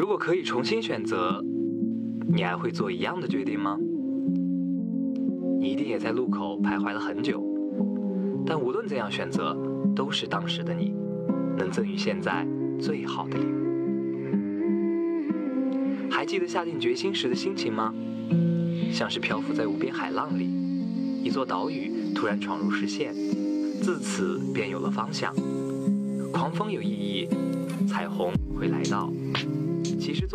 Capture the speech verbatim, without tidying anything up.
如果可以重新选择，你还会做一样的决定吗？你一定也在路口徘徊了很久，但无论怎样选择，都是当时的你能赠予现在最好的礼物。还记得下定决心时的心情吗？像是漂浮在无边海浪里，一座岛屿突然闯入视线，自此便有了方向。狂风有意义，彩虹会来到。其实